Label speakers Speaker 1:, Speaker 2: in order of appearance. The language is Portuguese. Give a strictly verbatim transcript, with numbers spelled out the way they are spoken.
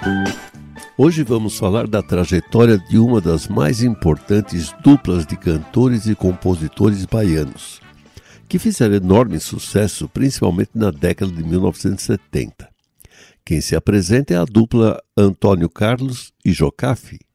Speaker 1: Hoje vamos falar da trajetória de uma das mais importantes duplas de cantores e compositores baianos, que fizeram enorme sucesso principalmente na década de mil novecentos e setenta. Quem se apresenta é a dupla Antônio Carlos e Jocafe.